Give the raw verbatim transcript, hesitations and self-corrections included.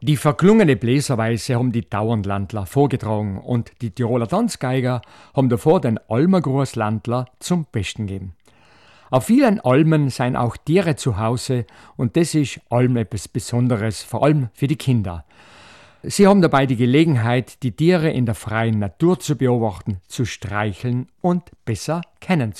Die verklungene Bläserweise haben die Dauernlandler vorgetragen und die Tiroler Tanzgeiger haben davor den Almagrußlandler zum Besten gegeben. Auf vielen Almen seien auch Tiere zu Hause und das ist allem etwas Besonderes, vor allem für die Kinder. Sie haben dabei die Gelegenheit, die Tiere in der freien Natur zu beobachten, zu streicheln und besser kennenzulernen.